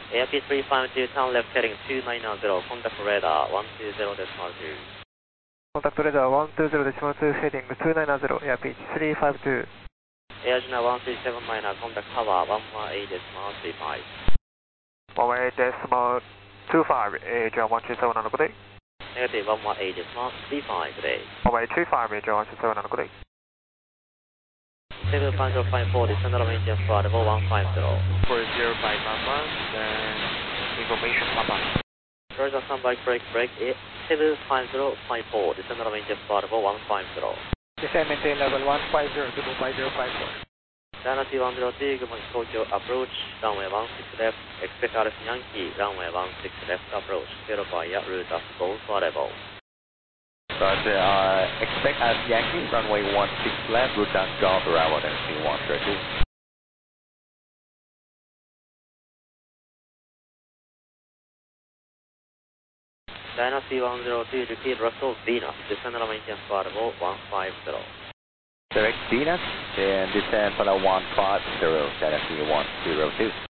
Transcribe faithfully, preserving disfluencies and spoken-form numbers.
A R P three five two, turn left heading two nine zero, contact radar one two zero decimal two. Contact radar one two zero decimal two, heading two nine zero, air pitch three five two. Air Gina one three seven minor, contact tower one one eight decimal three five. one one eight decimal two five, Air Gina one three seven on the good day. Negative one one eight decimal three five, good day. one one eight two five, Air Gina one three seven on the good day. seven five zero five four, descend elevation for level one five zero. four zero five Mama, then information Papa. Georgia standby, break, break, seven five zero five four, descend elevation for level one five zero. Descend maintain level one five zero, to five zero five four. China T one zero two, good morning Tokyo, approach, runway one six left, expect Alex Yankee, runway one six left, approach, zero via route as goal for level. Roger, uh, expect as Yankee, runway one six left, route down Golf, Bravo, then C one thirty. China C one zero two, repeat Russell, Venus, descend elevation for level one five zero. Direct Venus, and descend for one five zero, China C one zero two.